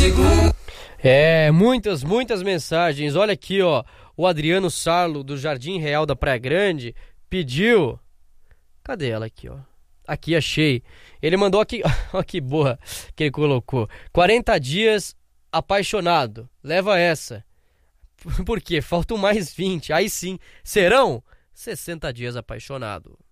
Muitas mensagens. Olha aqui, ó. O Adriano Sarlo, do Jardim Real da Praia Grande, pediu... Cadê ela aqui, ó? Aqui, achei. Ele mandou aqui... Olha que boa que ele colocou. 40 dias apaixonado. Leva essa. Por quê? Faltam mais 20. Aí sim. Serão 60 dias apaixonado.